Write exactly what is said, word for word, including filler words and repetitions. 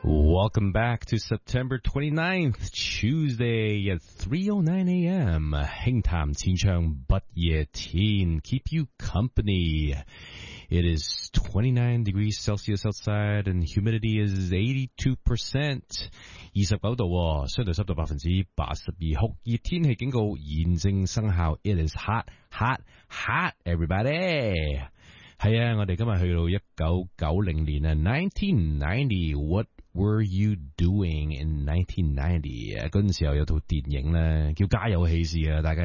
Welcome back to September twenty-ninth, Tuesday at three oh nine a.m. 輕談淺唱不夜天 keep you company. It is twenty-nine degrees Celsius outside and humidity is eighty-two percent. 二十九度，相對濕度百分之八十二，酷熱天氣警告現正生效。It is hot, hot, hot, everybody. 係啊，我哋今日去到一九九零年啊 nineteen ninety. What were you doing in nineteen ninety? 嗰陣時候有套電影咧叫《家有喜事》啊，大家